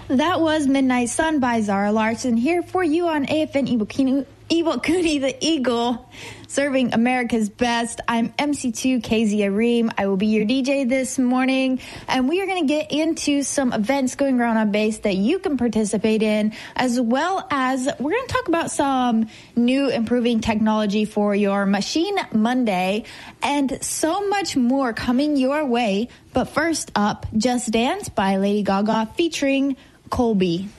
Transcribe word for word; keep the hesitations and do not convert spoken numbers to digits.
That was Midnight Sun by Zara Larsson here for you on A F N Iwakuni, Iwakuni the Eagle, serving America's best. I'm M C two K Z Areem. I will be your D J this morning, and we are going to get into some events going around on base that you can participate in, as well as we're going to talk about some new improving technology for your Machine Monday, and so much more coming your way. But first up, Just Dance by Lady Gaga featuring Colby.